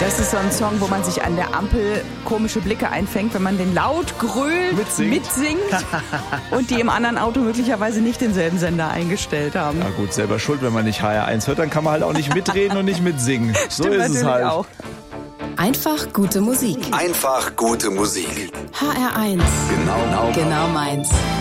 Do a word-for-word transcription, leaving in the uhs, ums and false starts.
Das ist so ein Song, wo man sich an der Ampel komische Blicke einfängt, wenn man den laut grölt Mitsingt. mitsingt und die im anderen Auto möglicherweise nicht denselben Sender eingestellt haben. Na gut, selber schuld, wenn man nicht H R eins hört, dann kann man halt auch nicht mitreden und nicht mitsingen. So Stimmt ist es natürlich halt. auch. Einfach gute Musik. Einfach gute Musik. H R eins. Genau, genau. Genau meins.